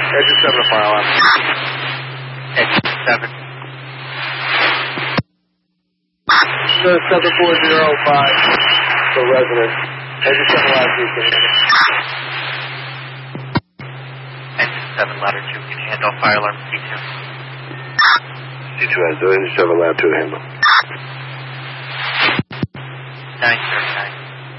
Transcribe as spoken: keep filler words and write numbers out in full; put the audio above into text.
Engine seven, fire alarm. Engine seven. seven four zero five for resident. Engine seven, ladder two, can you hear me? Engine seven, ladder two, can you handle fire alarm C two? C two has the engine seven, ladder two, handle. nine thirty-nine.